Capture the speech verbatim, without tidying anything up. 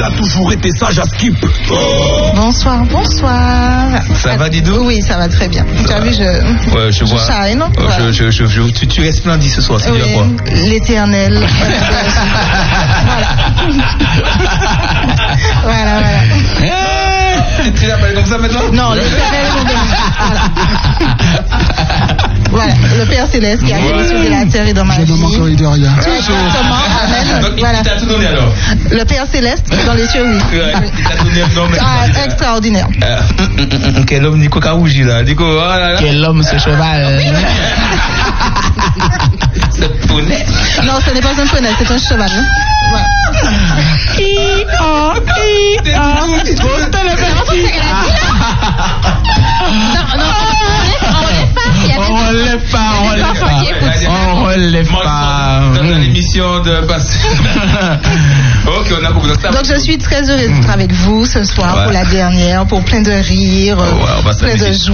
elle a toujours été sage à skip. Oh. Bonsoir, bonsoir. Ça va, Didou? Oui, ça va très bien. Tu as vu, je, ouais, je, je vois. shine. Euh, Voilà. je, je, je, je, tu, tu resplendis ce soir, c'est Oui, bien quoi? l'éternel. Voilà. Voilà, voilà. Tu l'appelles comme ça maintenant? Non, l'éternel. Voilà. Voilà, le Père Céleste qui a fait les cieux et la terre et dans ma vie. Je ne manquerai de rien. Exactement, amen. Donc, Voilà. il t'a tout donné alors? Le Père Céleste dans les cieux, oui. Ouais, il t'a donné un nom. Ah, extraordinaire. Euh, quel homme, Nico Karouji là? Nico, oh là là. Quel homme ce cheval? Ce poney. Non, ce n'est pas un poney, c'est un cheval. Voilà. Non, non, on relève pas, on relève pas, on relève pas. Dans l'émission de passe. Ok, on a compris ça. Donc je suis très heureuse d'être avec vous ce soir Ouais. pour la dernière, pour plein de rires, Ouais, on va plein de s'amuser. joie.